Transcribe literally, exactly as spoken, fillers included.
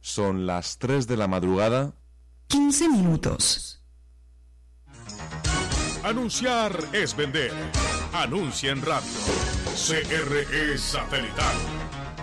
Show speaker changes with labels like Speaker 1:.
Speaker 1: Son las tres de la madrugada.
Speaker 2: quince minutos.
Speaker 3: Anunciar es vender. Anuncia en radio. C R E Satelital